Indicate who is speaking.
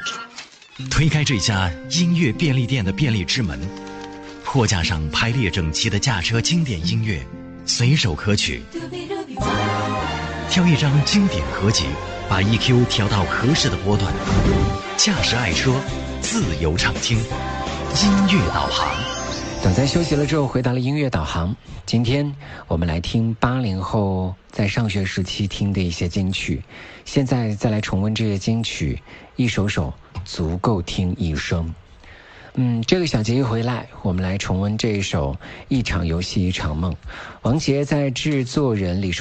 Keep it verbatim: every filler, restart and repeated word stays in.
Speaker 1: 推开这家音乐便利店的便利之门，货架上排列整齐的驾车经典音乐，随手可取。挑一张经典合集，把 E Q 调到合适的波段，驾驶爱车，自由畅听，音乐导航。
Speaker 2: 等在休息了之后，回到了音乐导航。今天我们来听八零后在上学时期听的一些金曲，现在再来重温这些金曲，一首首足够听一生。嗯，这个小节一回来，我们来重温这一首《一场游戏一场梦》。王杰在制作人李